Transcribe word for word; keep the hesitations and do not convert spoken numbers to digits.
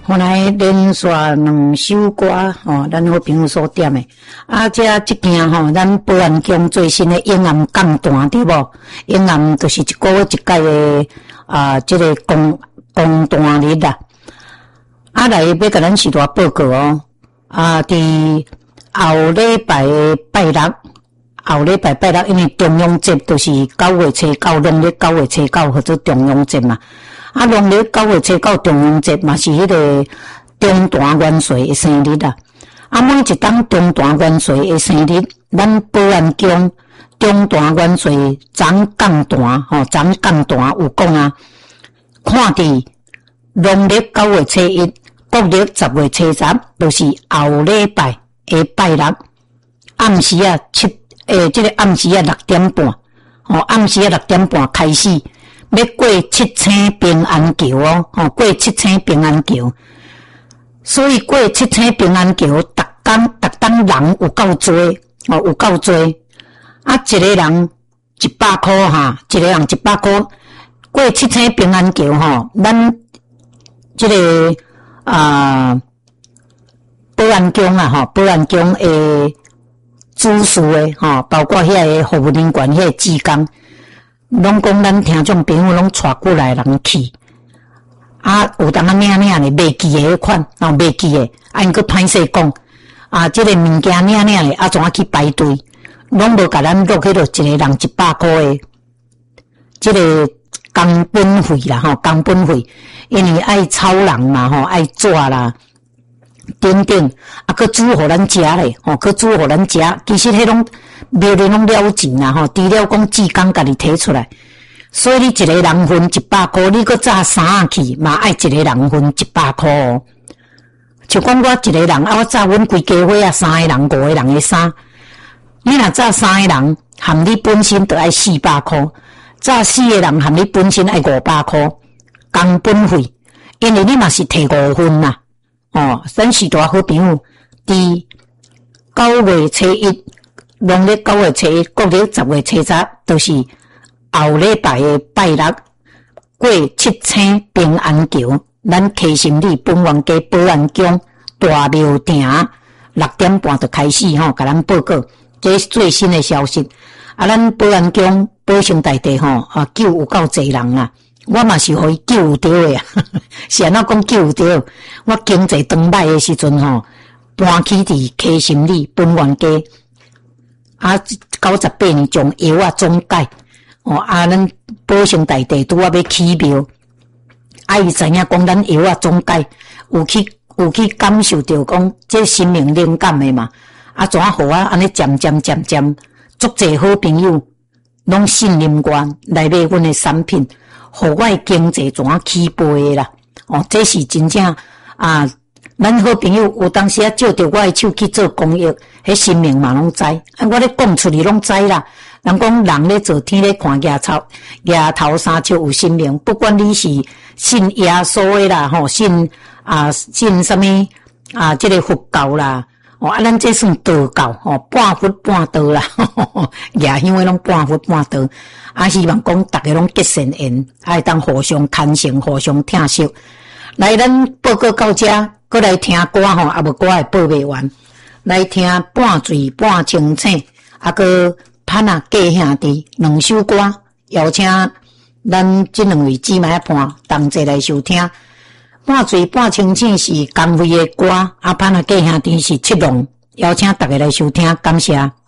后来连续两首歌吼，咱好朋友所点的。啊，这即件吼，咱保安宫最新的永安降段对无？永安就是一个月一届的啊，这个公公段日啦。啊，来要甲咱时大报告哦。啊，伫后礼拜的拜六，后礼拜拜六，因为中央节就是九月初九，农历九月初九，或者中央节嘛。啊，农历九月初九中央节嘛是迄个中大元帅的生日啦。啊，每一当中大元帅的生日，咱保安宫中大元帅张降段吼，张降段有讲啊，看伫农历九月初一，国历十月初十，就是后礼拜的拜六暗时啊七诶，这个暗时啊六点半，吼暗时啊六点半开始。要过七星平安桥哦，吼过七星平安桥，所以过七星平安桥，逐工逐工人有够多，哦有够多，啊一个人一百块哈，一个人一百块，过七星平安桥吼，咱这个啊保安宫啊吼，保安宫诶主事诶吼，包括遐个服务人员遐个职工。拢讲咱听众朋友拢带过来人去，啊，有当啊领领咧，袂记诶迄款，然后袂记诶，啊，因佫歹势讲，啊，即、这个物件领领咧，啊，怎啊去排队，拢无甲咱落去落一个人一百块诶，即、这个工本费啦，吼，工本费，因为爱操人嘛，吼，爱纸啦，等等，啊，佫煮互咱食咧，吼，佫煮互咱食，其实迄种。庙里拢了钱啦吼，除了讲志工家己摕出来，所以你一个人分一百块，你搁炸衫去嘛爱一个人分一百块哦。就讲我一个人啊，我炸阮规家伙啊三个人、五个人的衫，你若炸三个人，含你本身就爱四百块；炸四个人含你本身爱五百块，工本费，因为你嘛是摕五分啦。哦，咱是大好朋友，伫九月初一。农历九月初一，国历十月初十，都是后礼拜的拜六，过七星平安桥，咱溪心里本源街保安宫大庙埕六点半就开始吼，甲咱报告，这是最新的消息。啊，咱保安宫保生大帝吼，啊救有够侪人啊，我嘛是互伊救有着的啊，是安怎讲救有着？我经济当歹的时阵吼，搬去伫溪心里本源街。啊，九十八年将药啊总改，哦啊，咱保生大帝拄啊要起庙，啊伊知影讲咱药啊总改，有去有去感受到讲这生命灵感的嘛，啊怎啊互我安尼渐渐渐渐，足侪好朋友拢信任我来买阮的产品，互我的经济怎啊起飞的啦，哦，这是真正啊。咱好朋友有当时啊，借着我的手去做公益，迄生命嘛拢知。啊，我咧讲出去拢知啦。人讲人咧做天咧看野草，野头三树有生命。不管你是信耶稣的啦，吼信啊信什么啊，这个佛教啦，哦啊，咱这算道教，吼半佛半道啦，野乡的拢半佛半道。啊，希望讲大家拢结善缘，爱当互相牵绳，互相疼惜。来，咱报告到这。过来听歌吼，啊无歌会报袂完。来听半醉半清醒，啊个潘啊嫁兄弟两首歌，邀请咱这两位姊妹伴同齐来收听。半醉半清醒是江蕙的歌，啊潘啊嫁兄弟是七龙，邀请大家来收听，感谢。